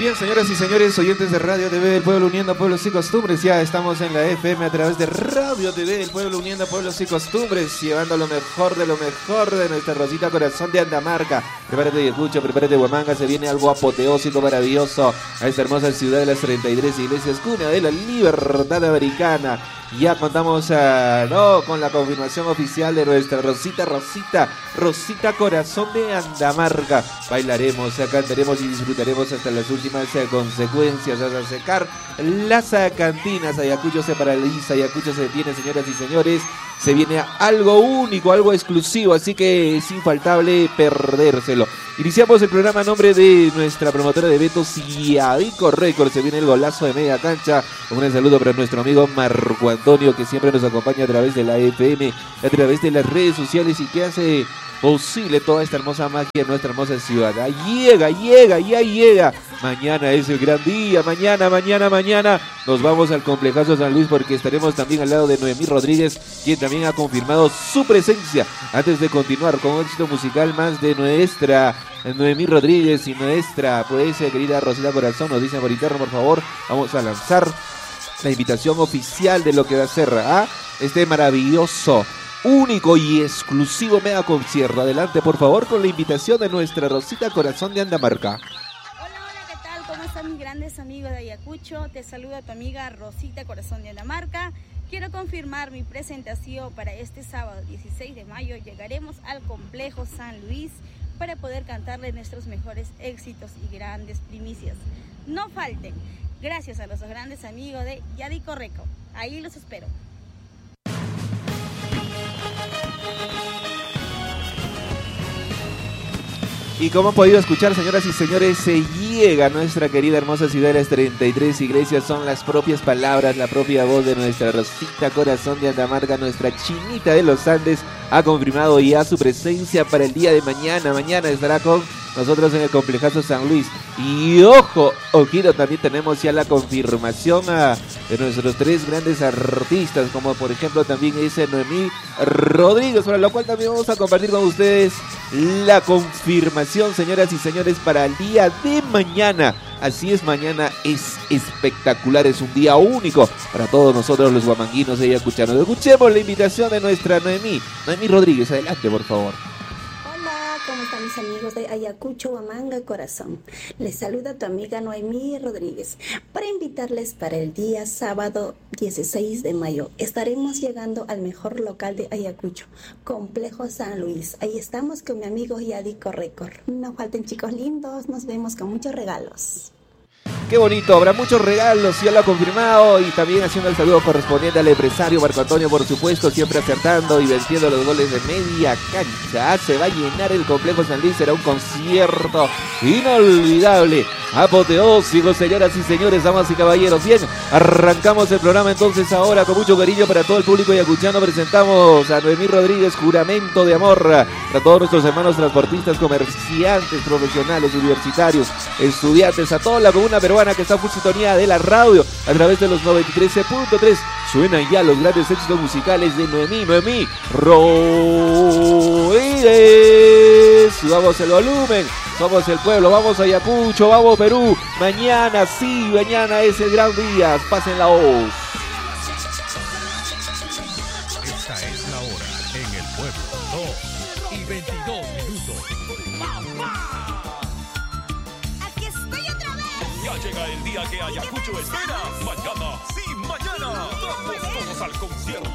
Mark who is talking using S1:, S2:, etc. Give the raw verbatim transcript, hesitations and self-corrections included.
S1: Bien, señoras y señores, oyentes de Radio T V del Pueblo Uniendo Pueblos y Costumbres, ya estamos en la F M a través de Radio T V del Pueblo Uniendo Pueblos y Costumbres, llevando lo mejor de lo mejor de nuestra Rosita Corazón de Andamarca. Prepárate, Ayacucho, prepárate, Huamanga, se viene algo apoteósico, maravilloso a esta hermosa ciudad de las treinta y tres iglesias, cuna de la libertad americana. Ya contamos uh, no, con la confirmación oficial de nuestra Rosita, Rosita, Rosita Corazón de Andamarca. Bailaremos, cantaremos y disfrutaremos hasta las últimas uh, consecuencias, hasta secar las uh, cantinas. Ayacucho se paraliza, Ayacucho se detiene, señoras y señores. Se viene algo único, algo exclusivo, así que es infaltable perdérselo. Iniciamos el programa a nombre de nuestra promotora de eventos Yadico Records. Se viene el golazo de media cancha. Un saludo para nuestro amigo Marco Antonio, que siempre nos acompaña a través de la F M, a través de las redes sociales y que hace posible toda esta hermosa magia en nuestra hermosa ciudad. Ahí llega, llega, ya llega. Mañana es el gran día, mañana, mañana, mañana nos vamos al Complejazo San Luis porque estaremos también al lado de Noemí Rodríguez, quien también ha confirmado su presencia. Antes de continuar con un éxito musical más de nuestra Noemí Rodríguez y nuestra pues querida Rosita Corazón, nos dicen por interno, por favor, vamos a lanzar la invitación oficial de lo que va a ser ¿ah? este maravilloso, único y exclusivo mega concierto. Adelante, por favor, con la invitación de nuestra Rosita Corazón de Andamarca.
S2: ¿Cómo están mis grandes amigos de Ayacucho? Te saluda tu amiga Rosita Corazón de Andamarca. Quiero confirmar mi presentación para este sábado dieciséis de mayo. Llegaremos al Complejo San Luis para poder cantarle nuestros mejores éxitos y grandes primicias. No falten. Gracias a los grandes amigos de Yadico Records. Ahí los espero.
S1: Y como han podido escuchar, señoras y señores, se llega a nuestra querida hermosa ciudad de las treinta y tres iglesias. Son las propias palabras, la propia voz de nuestra Rosita Corazón de Andamarca, nuestra chinita de los Andes. Ha confirmado ya su presencia para el día de mañana. Mañana estará con nosotros en el Complejazo San Luis. Y ojo, ojito, también tenemos ya la confirmación a, de nuestros tres grandes artistas, como por ejemplo también es Noemí Rodríguez, para lo cual también vamos a compartir con ustedes la confirmación, señoras y señores, para el día de mañana. Así es, mañana es espectacular, es un día único para todos nosotros los guamanguinos y ayacuchanos. Escuchemos la invitación de nuestra Noemí, Noemí Rodríguez, adelante por favor.
S3: ¿Cómo están mis amigos de Ayacucho, Huamanga, Corazón? Les saluda tu amiga Noemí Rodríguez para invitarles para el día sábado dieciséis de mayo. Estaremos llegando al mejor local de Ayacucho, Complejo San Luis. Ahí estamos con mi amigo Yadico Records. No falten, chicos lindos, nos vemos con muchos regalos.
S1: Qué bonito, habrá muchos regalos, ya lo ha confirmado, y también haciendo el saludo correspondiente al empresario Marco Antonio, por supuesto, siempre acertando y venciendo los goles de media cancha. Se va a llenar el Complejo San Luis, será un concierto inolvidable, apoteósico, señoras y señores, damas y caballeros. Bien, arrancamos el programa entonces ahora con mucho cariño para todo el público ayacuchano. Presentamos a Noemí Rodríguez, Juramento de Amor, para todos nuestros hermanos transportistas, comerciantes, profesionales, universitarios, estudiantes, a toda la comuna peruana que está full sintonía de la radio a través de los noventa y tres punto tres. Suenan ya los grandes éxitos musicales de Noemí, Noemí Rodríguez. Subamos el volumen, somos el pueblo, vamos a Ayacucho, vamos Perú. Mañana, sí, mañana es el gran día. Pasen la voz.
S4: Esta es la hora en el pueblo, dos y veintidós minutos.
S5: Ya llega el día que Ayacucho espera. Mañana, sí, mañana. Vamos todos al concierto.